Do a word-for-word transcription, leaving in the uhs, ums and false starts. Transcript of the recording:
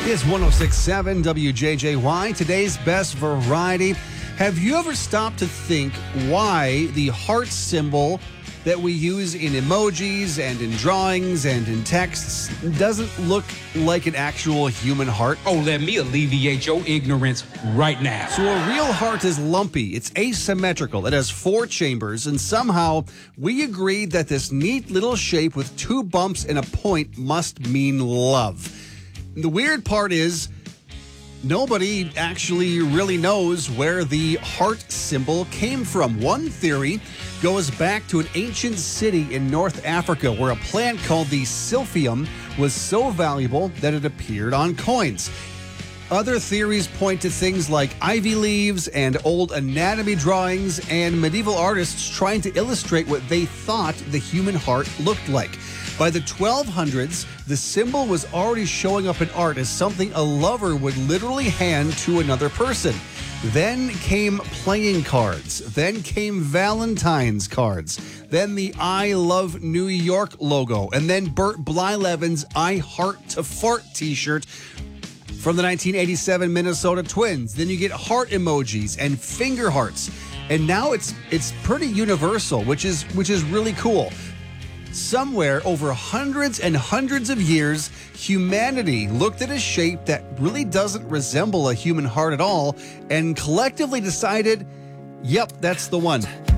It's one oh six point seven W J J Y, today's best variety. Have you ever stopped to think why the heart symbol that we use in emojis and in drawings and in texts doesn't look like an actual human heart? Oh, let me alleviate your ignorance right now. So a real heart is lumpy. It's asymmetrical. It has four chambers, and somehow we agreed that this neat little shape with two bumps and a point must mean love. The weird part is nobody actually really knows where the heart symbol came from. One theory goes back to an ancient city in North Africa where a plant called the silphium was so valuable that it appeared on coins. Other theories point to things like ivy leaves and old anatomy drawings and medieval artists trying to illustrate what they thought the human heart looked like. By the twelve hundreds, the symbol was already showing up in art as something a lover would literally hand to another person. Then came playing cards. Then came Valentine's cards. Then the I Love New York logo. And then Burt Blyleven's I Heart to Fart t-shirt from the nineteen eighty-seven Minnesota Twins. Then you get heart emojis and finger hearts. And now it's it's pretty universal, which is which is really cool. Somewhere over hundreds and hundreds of years, humanity looked at a shape that really doesn't resemble a human heart at all and collectively decided, yep, that's the one.